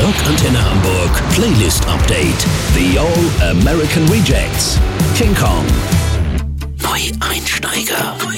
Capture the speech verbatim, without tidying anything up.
Rock Antenne Hamburg Playlist Update. The All American Rejects. King Kong. Neueinsteiger.